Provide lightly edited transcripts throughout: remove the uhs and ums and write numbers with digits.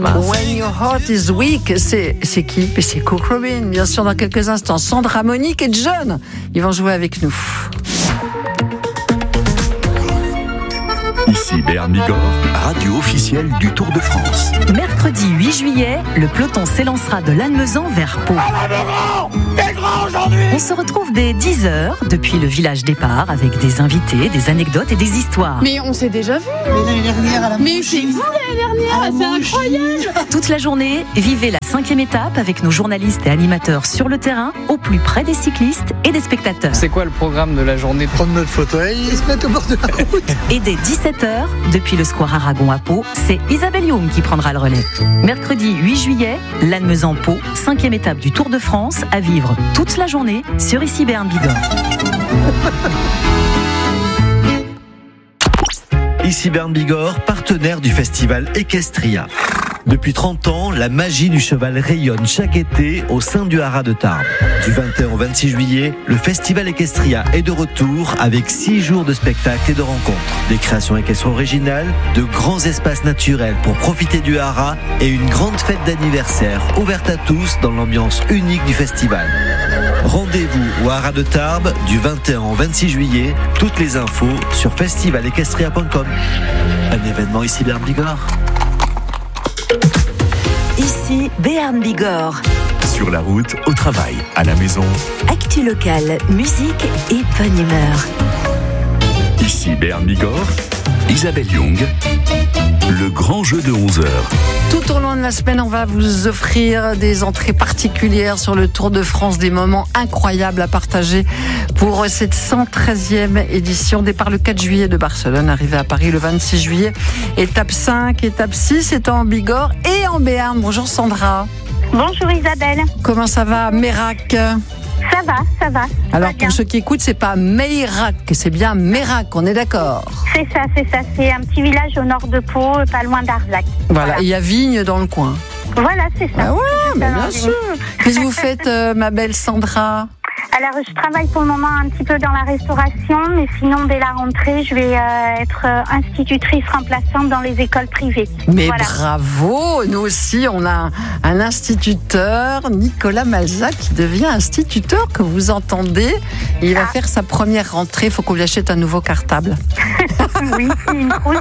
When Your Heart Is Weak, c'est qui? C'est Cook Robin, bien sûr, dans quelques instants. Sandra, Monique et John, ils vont jouer avec nous. Ici Béarn Bigorre, radio officielle du Tour de France. Mercredi 8 juillet, le peloton s'élancera de Lannemezan vers Pau. On se retrouve dès 10h depuis le village départ avec des invités, des anecdotes et des histoires. Mais on s'est déjà vu. L'année dernière à la Mais c'est vous l'année dernière, c'est incroyable. Toute la journée, vivez la 5e étape avec nos journalistes et animateurs sur le terrain, au plus près des cyclistes et des spectateurs. C'est quoi le programme de la journée? prendre notre fauteuil et se mettre au bord de la route. Et dès 17h, depuis le square Aragon à Pau, c'est Isabelle Youm qui prendra le relais. Mercredi 8 juillet, Lannemezan-Pau, 5e étape du Tour de France, à vivre toute la journée sur Ici Béarn Bigorre. Ici Béarn Bigorre, partenaire du festival Equestria. Depuis 30 ans, la magie du cheval rayonne chaque été au sein du Haras de Tarbes. Du 21 au 26 juillet, le festival Equestria est de retour avec 6 jours de spectacles et de rencontres. Des créations équestres originales, de grands espaces naturels pour profiter du Haras et une grande fête d'anniversaire ouverte à tous dans l'ambiance unique du festival. Rendez-vous au Haras de Tarbes du 21 au 26 juillet. Toutes les infos sur festivalequestria.com. Un événement Ici Béarn Bigorre. Ici Béarn Bigorre. Sur la route, au travail, à la maison. Actu locale, musique et bonne humeur. Ici Béarn Bigorre, Isabelle Young, le grand jeu de 11h. Tout au long de la semaine, on va vous offrir des entrées particulières sur le Tour de France, des moments incroyables à partager pour cette 113e édition. Départ le 4 juillet de Barcelone, arrivée à Paris le 26 juillet. Étape 5, étape 6, c'est en Bigorre et en Béarn. Bonjour Sandra. Bonjour Isabelle. Comment ça va, Mérac? Ça va. Alors pour ceux qui écoutent, c'est pas Meirac, c'est bien Mérac, on est d'accord? C'est ça. C'est un petit village au nord de Pau, pas loin d'Arzac. Voilà, il y a Vigne dans le coin. Voilà, c'est ça. Ah ouais, mais bien sûr. Qu'est-ce que vous faites, ma belle Sandra? Alors, je travaille pour le moment un petit peu dans la restauration, mais sinon, dès la rentrée, je vais être institutrice remplaçante dans les écoles privées. Mais voilà. Bravo! Nous aussi, on a un instituteur, Nicolas Malza, qui devient instituteur, que vous entendez. Il va faire sa première rentrée. Il faut qu'on lui achète un nouveau cartable. Oui, une trousse.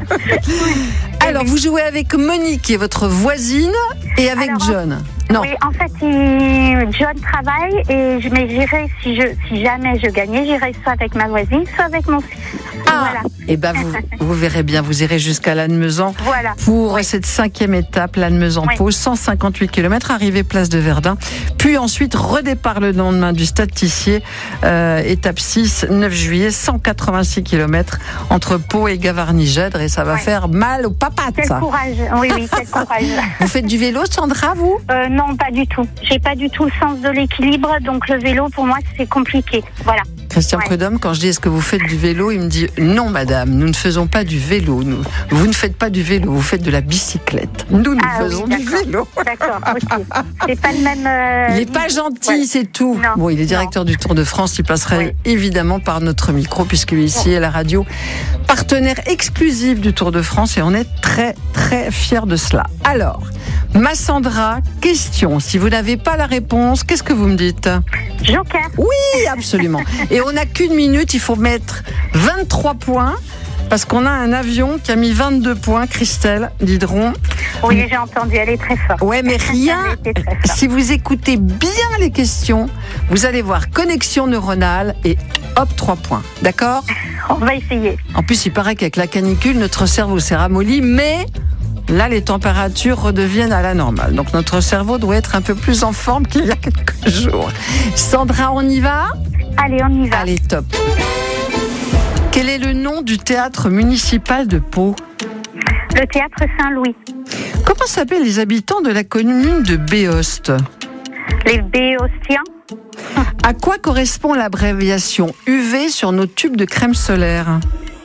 Alors, vous jouez avec Monique, qui est votre voisine, et avec John. Non. Oui, en fait, John travaille, mais j'irai, si jamais je gagnais, j'irai soit avec ma voisine, soit avec mon fils. Voilà. Et ben vous verrez bien, vous irez jusqu'à Lannemezan pour cette 5e étape, Lannemezan-Pau, 158 km, arrivée place de Verdun. Puis ensuite, redépart le lendemain du Stade Tissier, étape 6, 9 juillet, 186 km entre Pau et Gavarnie-Gèdre, et ça va faire mal aux papates. Quel courage, oui, quel courage. Vous faites du vélo, Sandra, vous? Non, pas du tout. J'ai pas du tout le sens de l'équilibre, donc le vélo, pour moi, c'est compliqué. Voilà. Christian Prudhomme, quand je dis est-ce que vous faites du vélo, il me dit non madame, nous ne faisons pas du vélo. Vous ne faites pas du vélo, vous faites de la bicyclette. Nous faisons du vélo. D'accord, ok. C'est pas le même... Il n'est pas gentil, c'est tout. Non. Bon, il est directeur du Tour de France, il passerait évidemment par notre micro, puisque ici à la radio, partenaire exclusif du Tour de France, et on est très très fiers de cela. Alors, ma Sandra, question, si vous n'avez pas la réponse, qu'est-ce que vous me dites? Joker. Oui, absolument. Et on n'a qu'une minute, il faut mettre 23 points, parce qu'on a un avion qui a mis 22 points, Christelle Didron. Oui, j'ai entendu, elle est très forte. Ouais, mais rien, si vous écoutez bien les questions, vous allez voir connexion neuronale et hop, 3 points. D'accord? On va essayer. En plus, il paraît qu'avec la canicule, notre cerveau s'est ramolli, mais... là, les températures redeviennent à la normale. Donc, notre cerveau doit être un peu plus en forme qu'il y a quelques jours. Sandra, on y va? Allez, on y va. Allez, top. Quel est le nom du théâtre municipal de Pau? Le théâtre Saint-Louis. Comment s'appellent les habitants de la commune de Béoste? Les Béostiens. À quoi correspond l'abréviation UV sur nos tubes de crème solaire?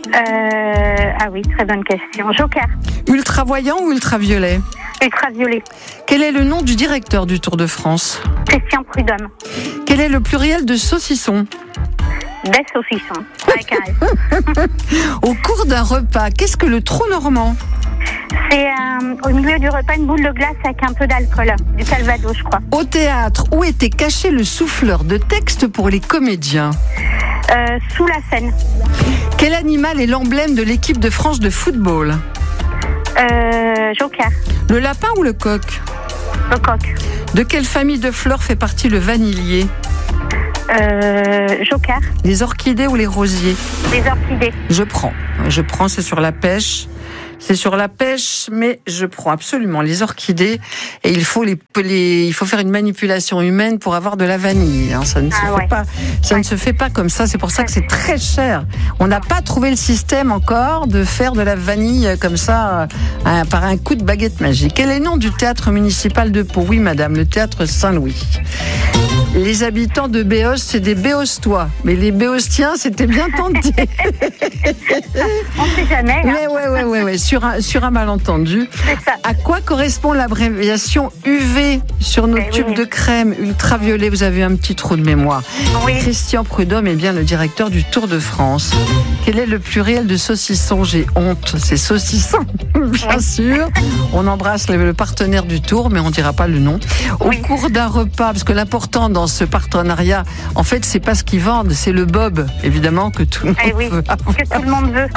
Ah oui, très bonne question. Joker. Ultravoyant ou ultraviolet? Ultraviolet. Quel est le nom du directeur du Tour de France? Christian Prudhomme. Quel est le pluriel de saucisson? Des saucissons. Avec un S. Au cours d'un repas, qu'est-ce que le trou normand? C'est au milieu du repas une boule de glace avec un peu d'alcool, du Calvados, je crois. Au théâtre, où était caché le souffleur de texte pour les comédiens ? Sous la scène. Quel animal est l'emblème de l'équipe de France de football ? Joker. Le lapin ou le coq ? Le coq. De quelle famille de fleurs fait partie le vanillier ? Joker. Les orchidées ou les rosiers ? Les orchidées. Je prends, c'est sur la pêche. C'est sur la pêche, mais je prends absolument les orchidées et il faut faire une manipulation humaine pour avoir de la vanille. Ça ne se fait pas comme ça. C'est pour ça que c'est très cher. On n'a pas trouvé le système encore de faire de la vanille comme ça par un coup de baguette magique. Quel est le nom du théâtre municipal de Pau ? Oui, madame, le théâtre Saint-Louis. Les habitants de Béos, c'est des Béostois. Mais les Béostiens, c'était bien tenté. On ne sait jamais. Mais ouais. Sur un malentendu. C'est ça. À quoi correspond l'abréviation UV sur nos tubes de crème ultraviolet ? Vous avez un petit trou de mémoire. Oui. Christian Prudhomme est bien le directeur du Tour de France. Quel est le pluriel de saucisson ? J'ai honte. C'est saucisson, bien sûr. On embrasse le partenaire du Tour, mais on ne dira pas le nom. Au cours d'un repas, parce que l'important dans ce partenariat, en fait, c'est pas ce qu'ils vendent, c'est le bob, évidemment, que tout le monde veut avoir. Que tout le monde veut.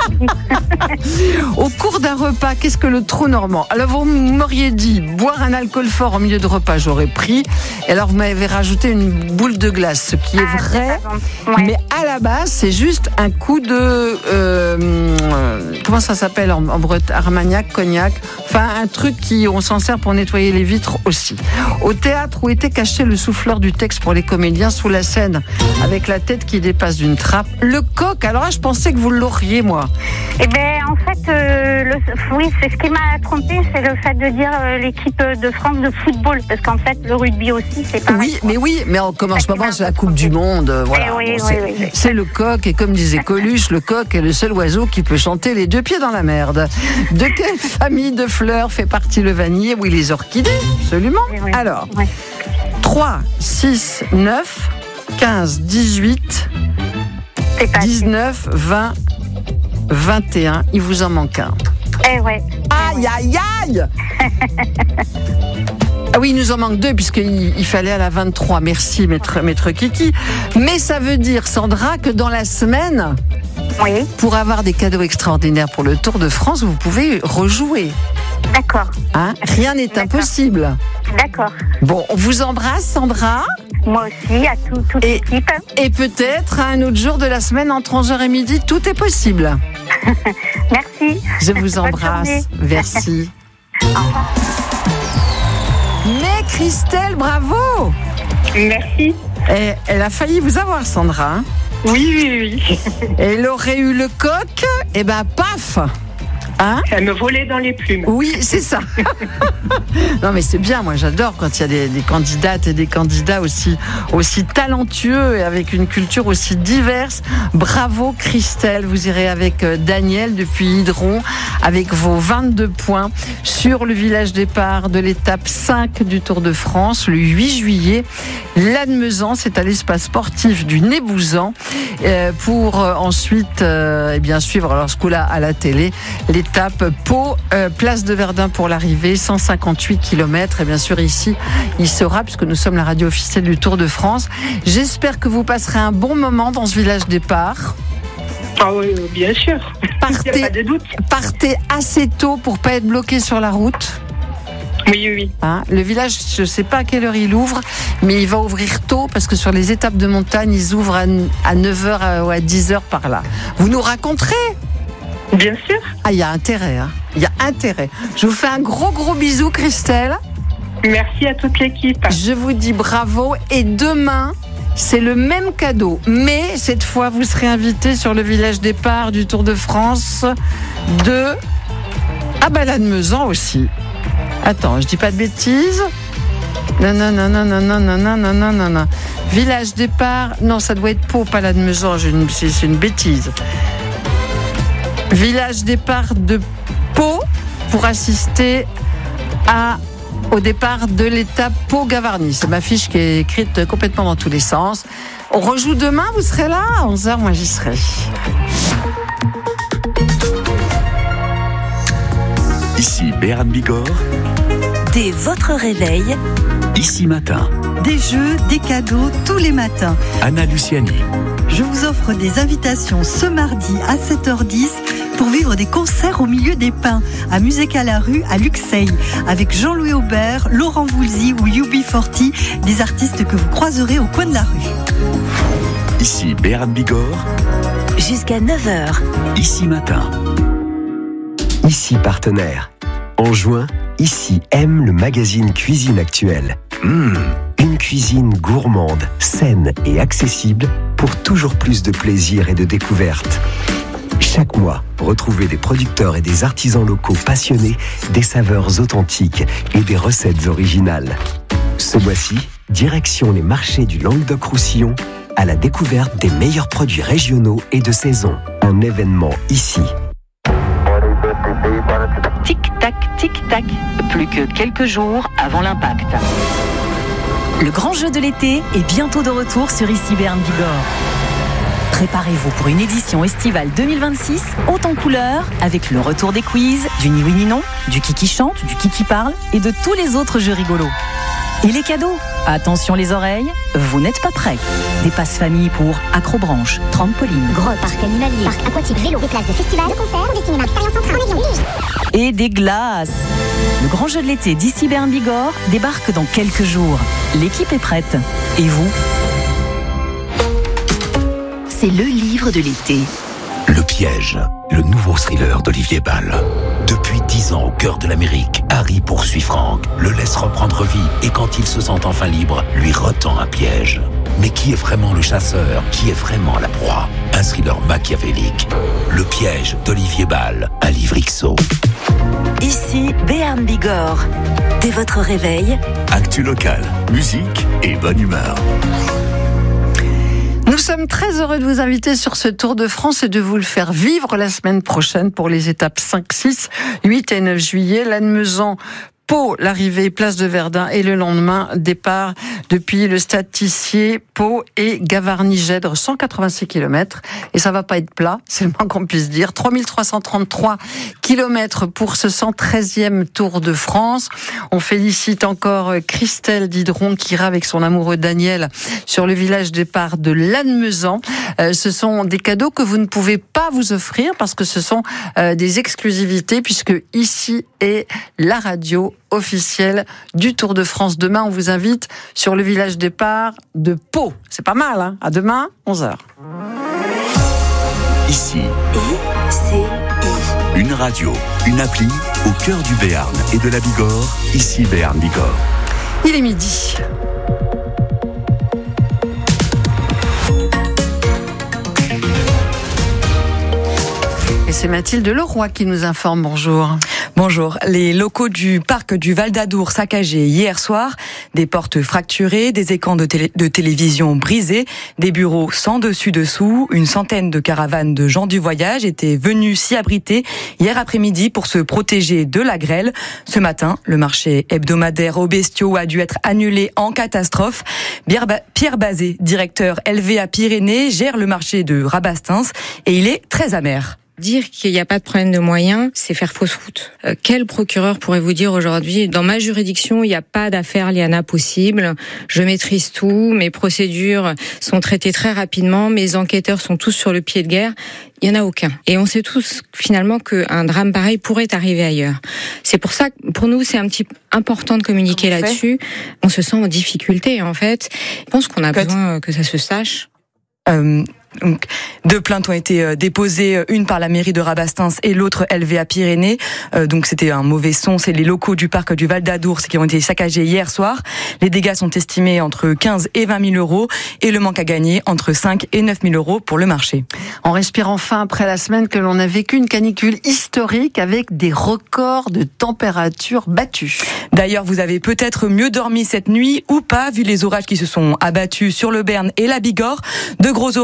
Au cours d'un repas, qu'est-ce que le trou normand ? Alors, vous m'auriez dit, boire un alcool fort au milieu de repas, j'aurais pris. Et alors, vous m'avez rajouté une boule de glace, ce qui est vrai. Mais à la base, c'est juste un coup de... comment ça s'appelle en Bretagne ? Armagnac, cognac. Enfin, un truc on s'en sert pour nettoyer les vitres aussi. Au théâtre, où était caché le souffleur du texte pour les comédiens sous la scène, avec la tête qui dépasse d'une trappe ? Le coq. Alors là, je pensais que vous l'auriez, moi. Eh bien, en fait, oui, c'est ce qui m'a trompée, c'est le fait de dire l'équipe de France de football, parce qu'en fait, le rugby aussi, c'est pareil. Mais comme en ce moment, c'est la Coupe du Monde. Voilà. C'est le coq, et comme disait Coluche, le coq est le seul oiseau qui peut chanter les deux pieds dans la merde. De quelle famille de fleurs fait partie le vanille ? Oui, les orchidées, absolument. Alors, 3, 6, 9, 15, 18, 19, 20, 21. Il vous en manque un. Aïe. Ah oui, il nous en manque 2 puisqu'il fallait à la 23. Merci, maître Kiki. Mais ça veut dire, Sandra, que dans la semaine, pour avoir des cadeaux extraordinaires pour le Tour de France, vous pouvez rejouer. D'accord. Rien n'est impossible. D'accord. Bon, on vous embrasse, Sandra. Moi aussi, à toute l'équipe. Et peut-être à un autre jour de la semaine, entre 11h et midi, tout est possible. Merci. Je vous embrasse. Merci. Au revoir. Mais Christelle, bravo. Merci. Et elle a failli vous avoir, Sandra. Oui. Elle aurait eu le coq, et paf. Elle me volait dans les plumes. Oui, c'est ça. Non, mais c'est bien. Moi, j'adore quand il y a des candidates et des candidats aussi talentueux et avec une culture aussi diverse. Bravo, Christelle. Vous irez avec Daniel depuis Hydron avec vos 22 points sur le village départ de l'étape 5 du Tour de France le 8 juillet. Lannemezan, c'est à l'espace sportif du Nébouzan pour ensuite suivre alors ce coup-là à la télé. L'étape Pau, place de Verdun pour l'arrivée, 158 km. Et bien sûr, ici, il sera, puisque nous sommes la radio officielle du Tour de France. J'espère que vous passerez un bon moment dans ce village départ. Ah oui, bien sûr. Il n'y a pas de doute. Partez assez tôt pour ne pas être bloqué sur la route. Oui. Le village, je ne sais pas à quelle heure il ouvre, mais il va ouvrir tôt parce que sur les étapes de montagne, ils ouvrent à 9h ou à 10h par là. Vous nous raconterez ? Bien sûr. Il y a intérêt. Il y a intérêt. Je vous fais un gros bisou, Christelle. Merci à toute l'équipe. Je vous dis bravo. Et demain, c'est le même cadeau. Mais cette fois, vous serez invité sur le village départ du Tour de France de Lannemezan aussi. Attends, je dis pas de bêtises. Non. Village départ. Non, ça doit être Pau, pas Lannemezan. C'est une bêtise. Village départ de Pau pour assister au départ de l'étape Pau-Gavarnie. C'est ma fiche qui est écrite complètement dans tous les sens. On rejoue demain, vous serez là à 11h, moi j'y serai. Ici Béarn Bigorre. Dès votre réveil, Ici Matin. Des jeux, des cadeaux tous les matins. Anna Luciani. Je vous offre des invitations ce mardi à 7h10 pour vivre des concerts au milieu des pins à Musique à la rue à Luxeuil avec Jean-Louis Aubert, Laurent Voulzy ou UB40, des artistes que vous croiserez au coin de la rue. Ici Béarn Bigorre. jusqu'à 9h. Ici Matin. Ici Partenaire. En juin, Ici aime le magazine Cuisine Actuelle. Une cuisine gourmande, saine et accessible pour toujours plus de plaisir et de découverte. Chaque mois, retrouvez des producteurs et des artisans locaux passionnés, des saveurs authentiques et des recettes originales. Ce mois-ci, direction les marchés du Languedoc-Roussillon à la découverte des meilleurs produits régionaux et de saison. Un événement ici. Tic-tac, tic-tac. Plus que quelques jours avant l'impact. Le grand jeu de l'été est bientôt de retour sur Ici Béarn Bigorre. Préparez-vous pour une édition estivale 2026 haute en couleurs avec le retour des quiz, du ni oui ni non, du qui chante, du qui parle et de tous les autres jeux rigolos. Et les cadeaux? Attention les oreilles, vous n'êtes pas prêts. Des passes famille pour acrobranche, trampoline, grotte, parc animalier, parc aquatique, vélo, des places de festival, de concerts, des cinémas, expériences en train, en avion, et des glaces. Le grand jeu de l'été d'Ici Béarn Bigorre débarque dans quelques jours. L'équipe est prête. Et vous? C'est le livre de l'été. Le piège, le nouveau thriller d'Olivier Ball. Depuis 10 ans au cœur de l'Amérique, Harry poursuit Frank, le laisse reprendre vie et quand il se sent enfin libre, lui retend un piège. Mais qui est vraiment le chasseur? Qui est vraiment la proie? Un thriller machiavélique. Le piège d'Olivier Ball, un livre XO. Ici Béarn Bigorre. Dès votre réveil, actu local, musique et bonne humeur. Nous sommes très heureux de vous inviter sur ce Tour de France et de vous le faire vivre la semaine prochaine pour les étapes 5, 6, 8 et 9 juillet. Lannemezan, Pau, l'arrivée, place de Verdun et le lendemain, départ depuis le stade Tissier, Pau et Gavarnie-Gèdre, 186 km. Et ça va pas être plat, c'est le moins qu'on puisse dire. 3333 km pour ce 113e Tour de France. On félicite encore Christelle Didron qui ira avec son amoureux Daniel sur le village départ de Lannemezan. Ce sont des cadeaux que vous ne pouvez pas vous offrir parce que ce sont des exclusivités puisque ici est la radio officielle du Tour de France. Demain, on vous invite sur le village départ de Pau. C'est pas mal, hein? À demain, 11h. Ici, une radio, une appli au cœur du Béarn et de la Bigorre. Ici Béarn Bigorre. Il est midi. Et c'est Mathilde Leroy qui nous informe. Bonjour. Bonjour. Les locaux du parc du Val d'Adour saccagés hier soir, des portes fracturées, des écrans de télévision brisés, des bureaux sans dessus-dessous, une centaine de caravanes de gens du voyage étaient venus s'y abriter hier après-midi pour se protéger de la grêle. Ce matin, le marché hebdomadaire aux bestiaux a dû être annulé en catastrophe. Pierre Bazet, directeur LVA Pyrénées, gère le marché de Rabastens et il est très amer. Dire qu'il n'y a pas de problème de moyens, c'est faire fausse route. Quel procureur pourrait vous dire aujourd'hui, dans ma juridiction, il n'y a pas d'affaire liana possible, je maîtrise tout, mes procédures sont traitées très rapidement, mes enquêteurs sont tous sur le pied de guerre. Il n'y en a aucun. Et on sait tous finalement qu'un drame pareil pourrait arriver ailleurs. C'est pour ça que pour nous, c'est un petit peu important de communiquer là-dessus. On se sent en difficulté en fait. Je pense qu'on a besoin que ça se sache. Donc, deux plaintes ont été déposées, une par la mairie de Rabastens et l'autre LVA Pyrénées. Donc c'était un mauvais son. C'est les locaux du parc du Val d'Adour qui ont été saccagés hier soir. Les dégâts sont estimés entre 15 et 20 000 euros et le manque à gagner entre 5 et 9 000 euros pour le marché. On respire enfin après la semaine que l'on a vécu une canicule historique avec des records de température battus. D'ailleurs, vous avez peut-être mieux dormi cette nuit ou pas vu les orages qui se sont abattus sur le Béarn et la Bigorre. De gros orages venus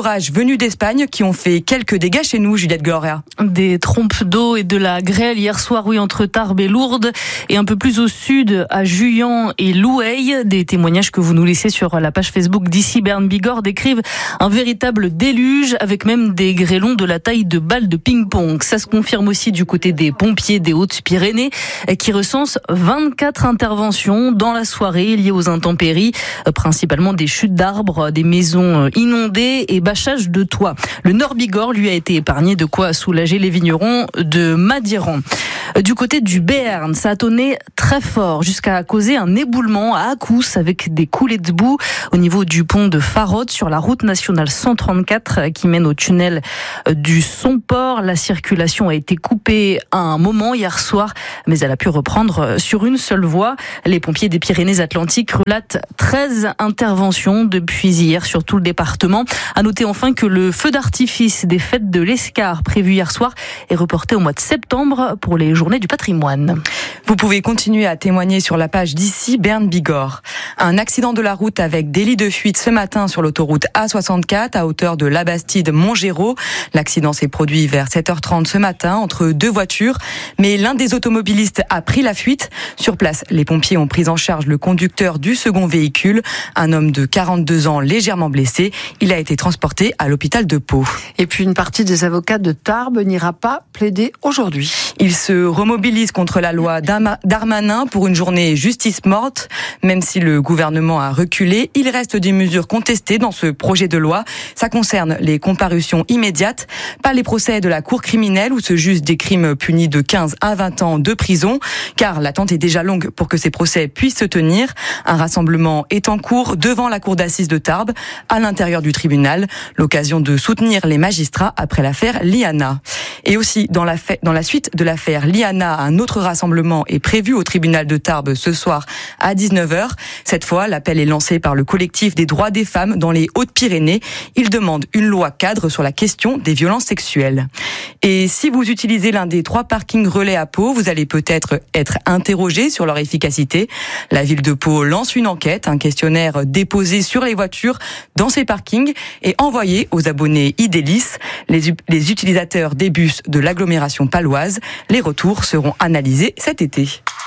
venus d'Espagne qui ont fait quelques dégâts chez nous, Juliette Gloria. Des trompes d'eau et de la grêle hier soir, oui, entre Tarbes et Lourdes, et un peu plus au sud, à Juillan et Loueil. Des témoignages que vous nous laissez sur la page Facebook d'ici Bern Bigorre décrivent un véritable déluge, avec même des grêlons de la taille de balles de ping-pong. Ça se confirme aussi du côté des pompiers des Hautes-Pyrénées, qui recensent 24 interventions dans la soirée liées aux intempéries, principalement des chutes d'arbres, des maisons inondées et bâchage de toit. Le Nord Bigorre, lui, a été épargné, de quoi soulager les vignerons de Madiran. Du côté du Béarn, ça a tonné très fort jusqu'à causer un éboulement à Accous avec des coulées de boue au niveau du pont de Farod sur la route nationale 134 qui mène au tunnel du Somport. La circulation a été coupée à un moment hier soir, mais elle a pu reprendre sur une seule voie. Les pompiers des Pyrénées-Atlantiques relatent 13 interventions depuis hier sur tout le département. À noter enfin que le feu d'artifice des fêtes de l'Escar prévu hier soir est reporté au mois de septembre pour les journées du patrimoine. Vous pouvez continuer à témoigner sur la page d'ici Bern Bigorre. Un accident de la route avec délit de fuite ce matin sur l'autoroute A64 à hauteur de Labastide-Montgéraud. L'accident s'est produit vers 7h30 ce matin entre deux voitures, mais l'un des automobilistes a pris la fuite. Sur place, les pompiers ont pris en charge le conducteur du second véhicule, un homme de 42 ans légèrement blessé. Il a été transporté à l'hôpital de Pau. Et puis une partie des avocats de Tarbes n'ira pas plaider aujourd'hui. Ils se remobilisent contre la loi Darmanin pour une journée justice morte. Même si le gouvernement a reculé, il reste des mesures contestées dans ce projet de loi. Ça concerne les comparutions immédiates, pas les procès de la cour criminelle où se jugent des crimes punis de 15 à 20 ans de prison, car l'attente est déjà longue pour que ces procès puissent se tenir. Un rassemblement est en cours devant la cour d'assises de Tarbes, à l'intérieur du tribunal, l'occasion de soutenir les magistrats après l'affaire Liana. Et aussi, dans la suite de l'affaire Liana, un autre rassemblement est prévu au tribunal de Tarbes ce soir à 19h. Cette fois, l'appel est lancé par le collectif des droits des femmes dans les Hautes-Pyrénées. Ils demandent une loi cadre sur la question des violences sexuelles. Et si vous utilisez l'un des 3 parkings relais à Pau, vous allez peut-être être interrogé sur leur efficacité. La ville de Pau lance une enquête, un questionnaire déposé sur les voitures dans ces parkings et envoyé aux abonnés Idélis, les utilisateurs des bus de l'agglomération paloise. Les retours seront analysés cet été.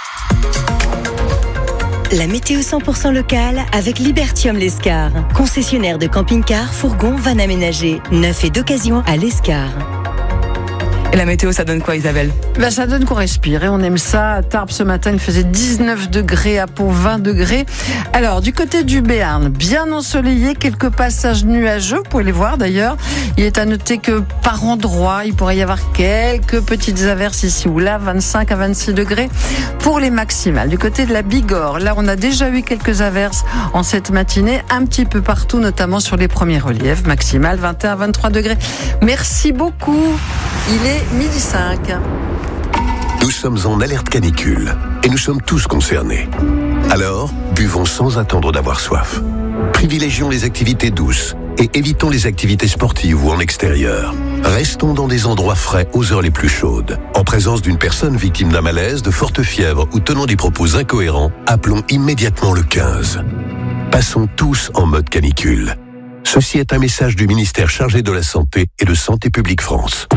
La météo 100% locale avec Libertium l'Escar. Concessionnaire de camping-car, fourgons, vannes aménagées. Neuf et d'occasion à l'Escar. Et la météo, ça donne quoi, Isabelle ? Ça donne qu'on respire et on aime ça. À Tarbes, ce matin, il faisait 19 degrés, à Pau, 20 degrés. Alors, du côté du Béarn, bien ensoleillé, quelques passages nuageux, vous pouvez les voir d'ailleurs. Il est à noter que par endroits, il pourrait y avoir quelques petites averses ici ou là, 25 à 26 degrés pour les maximales. Du côté de la Bigorre, là, on a déjà eu quelques averses en cette matinée, un petit peu partout, notamment sur les premiers reliefs, maximales 21 à 23 degrés. Merci beaucoup. Il est 12h05. Nous sommes en alerte canicule et nous sommes tous concernés. Alors, buvons sans attendre d'avoir soif. Privilégions les activités douces et évitons les activités sportives ou en extérieur. Restons dans des endroits frais aux heures les plus chaudes. En présence d'une personne victime d'un malaise, de forte fièvre ou tenant des propos incohérents, appelons immédiatement le 15. Passons tous en mode canicule. Ceci est un message du ministère chargé de la Santé et de Santé publique France.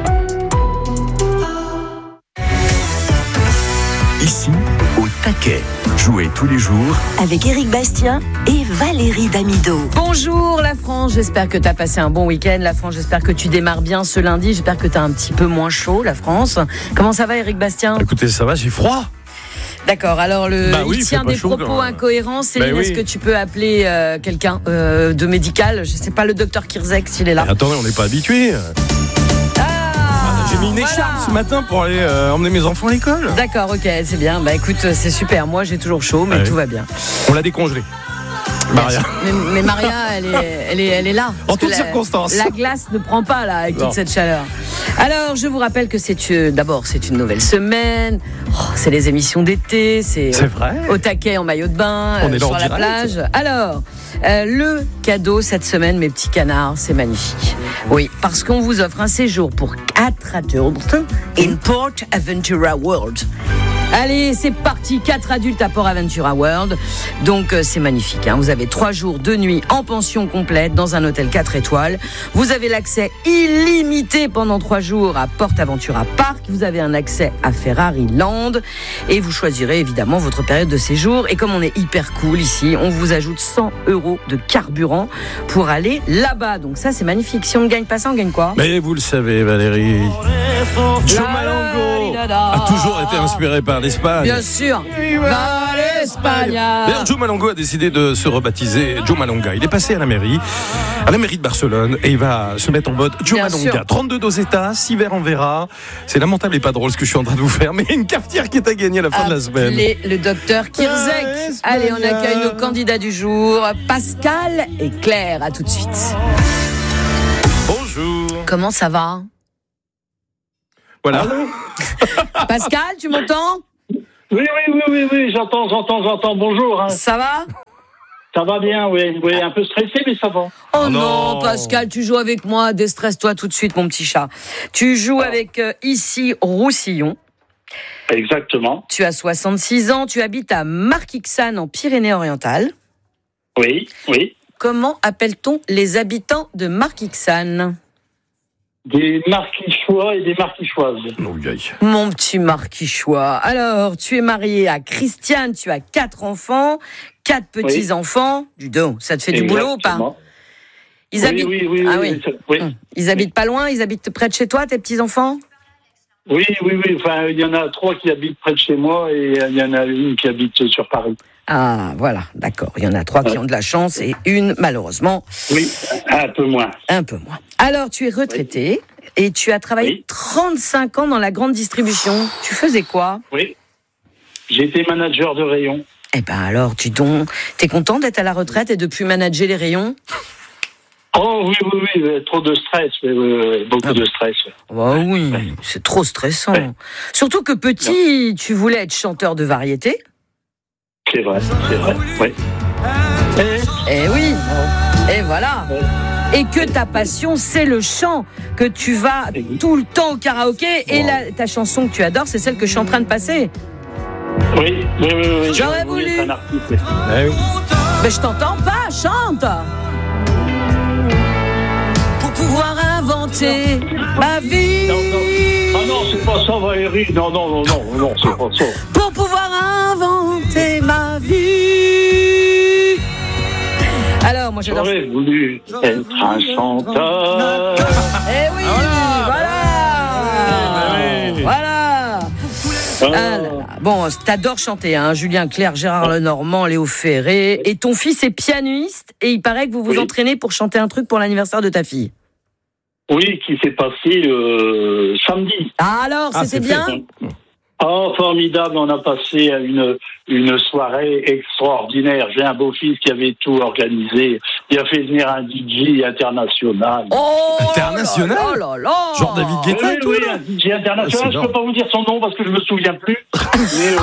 Ici, au taquet. Jouez tous les jours avec Éric Bastien et Valérie Damido. Bonjour la France, j'espère que tu as passé un bon week-end. La France, j'espère que tu démarres bien ce lundi. J'espère que tu as un petit peu moins chaud, la France. Comment ça va, Éric Bastien ? Écoutez, ça va, j'ai froid. D'accord, alors il tient des propos incohérents. Céline, est-ce que tu peux appeler quelqu'un de médical ? Je ne sais pas, le docteur Kirzek, s'il est là. Attendez, on n'est pas habitué. J'ai mis une écharpe ce matin pour aller emmener mes enfants à l'école. D'accord, ok, c'est bien. Bah écoute, c'est super. Moi, j'ai toujours chaud, mais tout va bien. On l'a décongelé. Maria. Mais Maria, elle est là. En toutes circonstances. La glace ne prend pas là avec toute cette chaleur. Alors, je vous rappelle que c'est une nouvelle semaine. C'est les émissions d'été. C'est vrai. Au taquet en maillot de bain, sur la plage. Alors, le cadeau cette semaine, mes petits canards, c'est magnifique. Oui, parce qu'on vous offre un séjour pour 4 adultes in Port Aventura World. Allez, c'est parti, 4 adultes à Port Aventura World. Donc c'est magnifique, hein. Vous avez 3 jours, 2 nuits en pension complète dans un hôtel 4 étoiles. Vous avez l'accès illimité pendant 3 jours à Port Aventura Park. Vous avez un accès à Ferrari Land et vous choisirez évidemment votre période de séjour. Et comme on est hyper cool ici, on vous ajoute 100 € de carburant pour aller là-bas. Donc ça c'est magnifique. Si on ne gagne pas ça, on gagne quoi? Mais vous le savez, Valérie, Joe Malongo a toujours été inspiré par l'Espagne. Bien sûr. Viva l'Espagne. D'ailleurs, Joe Malongo a décidé de se rebaptiser Joe Malonga. Il est passé à la mairie de Barcelone, et il va se mettre en mode Joe Malonga. Sûr. 32 dosetas, 6 verres en verra. C'est lamentable et pas drôle ce que je suis en train de vous faire, mais une cafetière qui est à gagner à la fin de la semaine. Le docteur Kirzek. Allez, on accueille nos candidats du jour, Pascal et Claire. À tout de suite. Bonjour. Comment ça va? Voilà. Pascal, tu m'entends? Oui, j'entends. Bonjour. Hein. Ça va? Ça va bien, oui, un peu stressé, mais ça va. Oh non, Pascal, tu joues avec moi, déstresse-toi tout de suite, mon petit chat. Tu joues avec ici Roussillon. Exactement. Tu as 66 ans, tu habites à Marquixane en Pyrénées-Orientales. Oui. Comment appelle-t-on les habitants de Marquixane? Des Marquichois et des Marquichoises. Mon petit Marquichois. Alors, tu es marié à Christiane, tu as 4 enfants, 4 petits-enfants. Du dos, ça te fait du boulot ou pas? Ils habitent... Oui. Ils habitent pas loin? Ils habitent près de chez toi, tes petits-enfants? Oui. Enfin, il y en a 3 qui habitent près de chez moi et il y en a une qui habite sur Paris. Ah, voilà, d'accord. Il y en a 3 qui ont de la chance et une, malheureusement. Oui, un peu moins. Alors, tu es retraité et tu as travaillé 35 ans dans la grande distribution. Tu faisais quoi? Oui, j'étais manager de rayon. Eh ben alors, t'es content d'être à la retraite et de plus manager les rayons? Oh oui, trop de stress, beaucoup de stress. Oh oui, c'est trop stressant. Surtout que petit, tu voulais être chanteur de variété. C'est vrai, oui. Eh oui, et voilà. Et que ta passion, c'est le chant, que tu vas tout le temps au karaoké, et ta chanson que tu adores, c'est celle que je suis en train de passer. Oui. J'aurais voulu. Mais je t'entends pas, chante. Pour pouvoir inventer ma vie. Non, c'est pas ça, Valérie. Non, c'est pas ça. Pour pouvoir inventer ma vie. Alors, moi j'adore. J'aurais voulu être un chanteur. Eh oui, voilà. Bon, t'adores chanter, hein, Julien Clerc, Gérard Lenormand, Léo Ferré. Et ton fils est pianiste et il paraît que vous vous entraînez pour chanter un truc pour l'anniversaire de ta fille. Oui, qui s'est passé samedi. Ah alors, c'était bien? Oh, formidable, on a passé une soirée extraordinaire. J'ai un beau-fils qui avait tout organisé. Il a fait venir un DJ international. Oh, international? Genre David Guetta? Oui, un DJ international. Je ne peux pas vous dire son nom parce que je ne me souviens plus. Mais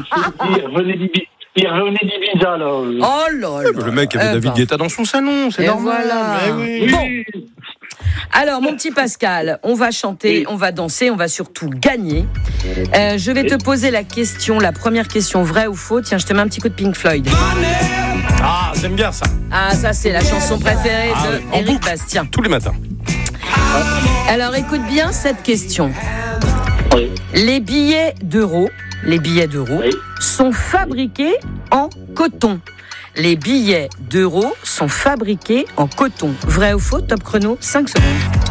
il revenait d'Ibiza, là. Oh là là. Le mec avait David Guetta dans son salon, c'est normal. Voilà. Bon. Alors, mon petit Pascal, on va chanter, on va danser, on va surtout gagner. Je vais te poser la première question, vrai ou faux. Tiens, je te mets un petit coup de Pink Floyd. Ah, j'aime bien ça. Ah, ça, c'est la chanson préférée d'Éric Bastien. Tous les matins. Alors, écoute bien cette question. Les billets d'euros sont fabriqués en coton. Les billets d'euros sont fabriqués en coton. Vrai ou faux? Top chrono, 5 secondes.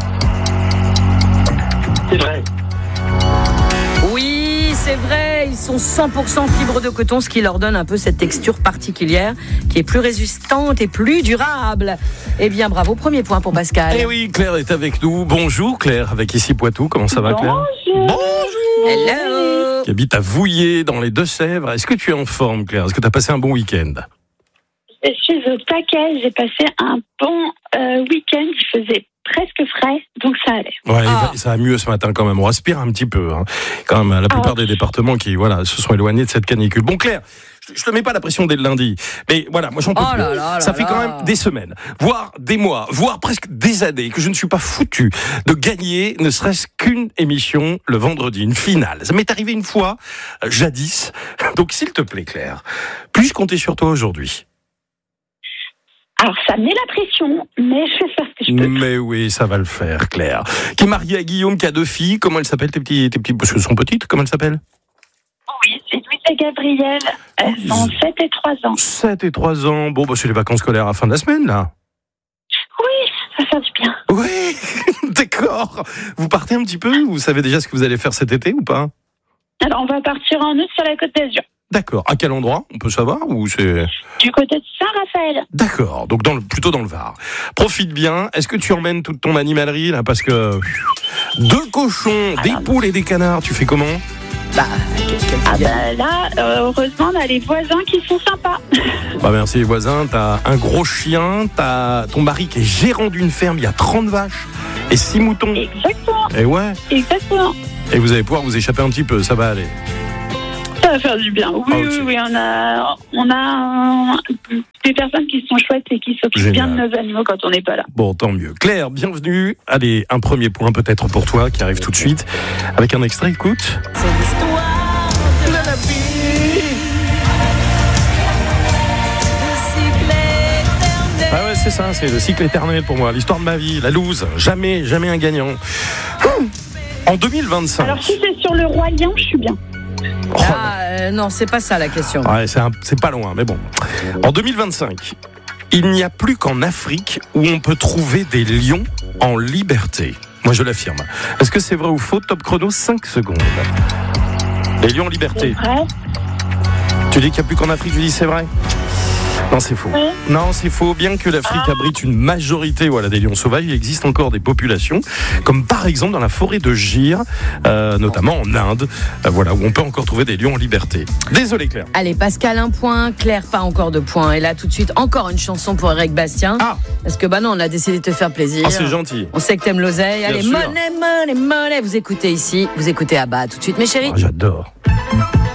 C'est vrai. Oui, c'est vrai. Ils sont 100% fibres de coton, ce qui leur donne un peu cette texture particulière qui est plus résistante et plus durable. Eh bien, bravo. Premier point pour Pascal. Eh oui, Claire est avec nous. Bonjour Claire, avec ici Poitou. Comment ça va, Claire? Bonjour. Hello. Qui habite à Vouillé, dans les Deux-Sèvres. Est-ce que tu es en forme, Claire? Est-ce que tu as passé un bon week-end? Je suis au taquet, j'ai passé un bon week-end, il faisait presque frais, donc ça allait. Ouais, ça va mieux ce matin quand même, on respire un petit peu. Hein. Quand même, la plupart des départements qui se sont éloignés de cette canicule. Bon Claire, je te mets pas la pression dès le lundi. Mais voilà, moi j'en peux plus. Ça fait quand même des semaines, voire des mois, voire presque des années que je ne suis pas foutu de gagner ne serait-ce qu'une émission le vendredi, une finale. Ça m'est arrivé une fois, jadis. Donc s'il te plaît Claire, puis-je compter sur toi aujourd'hui ? Alors, ça met la pression, mais je vais faire ce que je peux. Mais oui, ça va le faire, Claire. Qui est mariée à Guillaume, qui a 2 filles. Comment elles s'appellent, tes petits, parce qu'elles sont petites, comment elles s'appellent ? Oui, c'est Louise et Gabrielle. Elles ont 7 et 3 ans. 7 et 3 ans. Bon, c'est les vacances scolaires à la fin de la semaine, là. Oui, ça va faire du bien. Oui, d'accord. Vous partez un petit peu ? Vous savez déjà ce que vous allez faire cet été ou pas ? Alors, on va partir en août sur la Côte d'Azur. D'accord. À quel endroit ? On peut savoir ou c'est... Du côté de Saint-Raphaël. D'accord. Donc plutôt dans le Var. Profite bien. Est-ce que tu emmènes toute ton animalerie là ? Parce que 2 cochons, des poules et des canards, tu fais comment ? Là, heureusement, on a les voisins qui sont sympas. Merci les voisins. T'as un gros chien. T'as ton mari qui est gérant d'une ferme. Il y a 30 vaches et 6 moutons. Exactement. Et ouais. Exactement. Et vous allez pouvoir vous échapper un petit peu. Ça va aller. Ça va faire du bien. Oui, on a des personnes qui sont chouettes et qui s'occupent bien de nos animaux quand on n'est pas là. Bon, tant mieux. Claire, bienvenue. Allez, un premier point peut-être pour toi qui arrive tout de suite avec un extrait. Écoute. C'est l'histoire de la vie. Le cycle éternel. Ah ouais, c'est ça, c'est le cycle éternel pour moi. L'histoire de ma vie, la loose. Jamais un gagnant. En 2025. Alors si c'est sur le Roi Lion, je suis bien. Non, c'est pas ça la question. Ouais, c'est pas loin, mais bon. En 2025, il n'y a plus qu'en Afrique où on peut trouver des lions en liberté. Moi, je l'affirme. Est-ce que c'est vrai ou faux ? Top chrono, 5 secondes. Les lions en liberté. C'est vrai. Tu dis qu'il n'y a plus qu'en Afrique, tu dis c'est vrai ? Non, c'est faux. Oui. Non, c'est faux. Bien que l'Afrique abrite une majorité des lions sauvages, il existe encore des populations, comme par exemple dans la forêt de Gir, notamment en Inde, où on peut encore trouver des lions en liberté. Désolé Claire. Allez, Pascal, 1 point. Claire, pas encore de points. Et là, tout de suite, encore une chanson pour Eric Bastien. Parce que on a décidé de te faire plaisir. C'est gentil. On sait que t'aimes l'oseille. Allez, money, money, money. Vous écoutez ici, vous écoutez Abba. Tout de suite, mes chéris. J'adore.